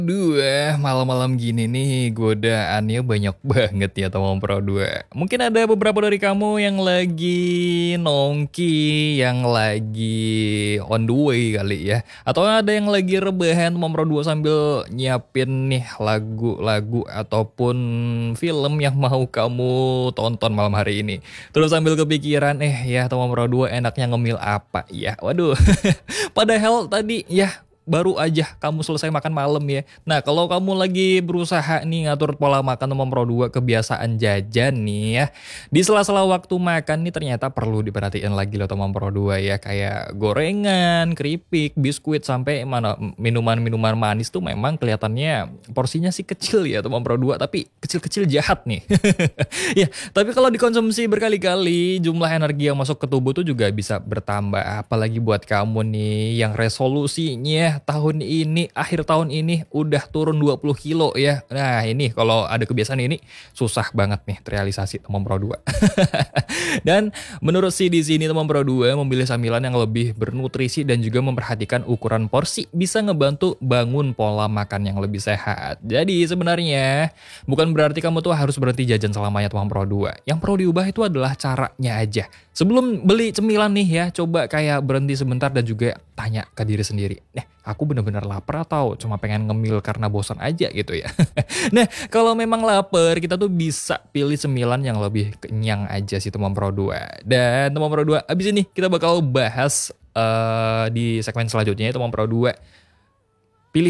Dua malam-malam gini nih godaannya banyak banget ya teman Pro 2. Mungkin ada beberapa dari kamu yang lagi nongki, yang lagi on the way kali ya. Atau ada yang lagi rebahan teman Pro 2 sambil nyiapin nih lagu-lagu ataupun film yang mau kamu tonton malam hari ini. Terus sambil kepikiran ya teman Pro 2 enaknya ngemil apa ya. Waduh. Padahal tadi ya baru aja kamu selesai makan malam ya. Nah, kalau kamu lagi berusaha nih ngatur pola makan nomor 2 kebiasaan jajan nih ya. Di sela-sela waktu makan nih ternyata perlu diperhatiin lagi loh teman Pro 2 ya. Kayak gorengan, keripik, biskuit sampai mana minuman-minuman manis tuh memang kelihatannya porsinya sih kecil ya teman Pro 2, tapi kecil-kecil jahat nih. Ya, tapi kalau dikonsumsi berkali-kali, jumlah energi yang masuk ke tubuh tuh juga bisa bertambah. Apalagi buat kamu nih yang resolusinya tahun ini, akhir tahun ini udah turun 20 kilo ya. Nah, ini kalau ada kebiasaan ini susah banget nih terrealisasi teman Pro 2. Dan menurut si di sini teman Pro 2 memilih camilan yang lebih bernutrisi dan juga memperhatikan ukuran porsi bisa ngebantu bangun pola makan yang lebih sehat. Jadi sebenarnya bukan berarti kamu tuh harus berhenti jajan selamanya teman Pro 2. Yang perlu diubah itu adalah caranya aja. Sebelum beli cemilan nih ya, coba kayak berhenti sebentar dan juga tanya ke diri sendiri. Aku bener-bener lapar atau cuma pengen ngemil karena bosan aja gitu ya. Nah, kalau memang lapar, kita tuh bisa pilih cemilan yang lebih kenyang aja sih teman Pro 2. Dan teman Pro 2, abis ini kita bakal bahas di segmen selanjutnya ya teman Pro 2.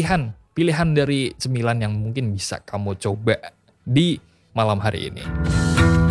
Pilihan dari cemilan yang mungkin bisa kamu coba di malam hari ini.